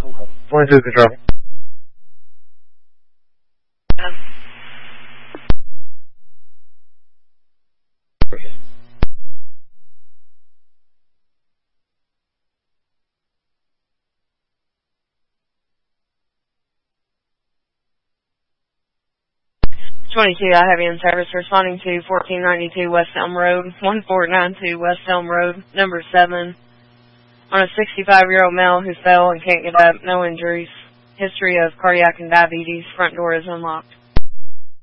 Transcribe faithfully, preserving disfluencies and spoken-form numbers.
twenty-two control. twenty-two, I have you in service responding to fourteen ninety-two West Elm Road, one four nine two West Elm Road, number seven. On a sixty-five-year-old male who fell and can't get up, no injuries. History of cardiac and diabetes. Front door is unlocked.